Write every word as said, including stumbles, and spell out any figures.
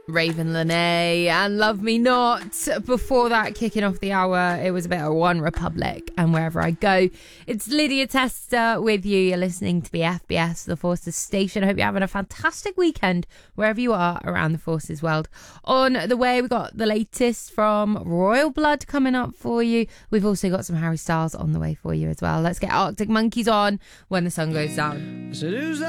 Raven Lene and Love Me Not. Before that, kicking off the hour, it was a bit of One Republic and Wherever I Go. It's Lydia Tester with you. You're listening to the F B S, the Forces Station. I hope you're having a fantastic weekend wherever you are around the Forces world. On the way, we got the latest from Royal Blood coming up for you. We've also got some Harry Styles on the way for you as well. Let's get Arctic Monkeys on When the Sun Goes Down.